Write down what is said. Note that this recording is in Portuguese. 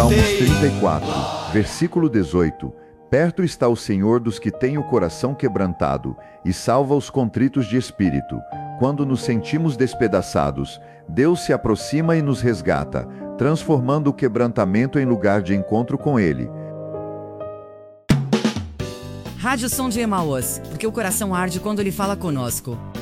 Salmos 34, versículo 18. Perto está o Senhor dos que têm o coração quebrantado e salva os contritos de espírito. Quando nos sentimos despedaçados, Deus se aproxima e nos resgata, transformando o quebrantamento em lugar de encontro com Ele. Rádio Som de Emaús, porque o coração arde quando ele fala conosco.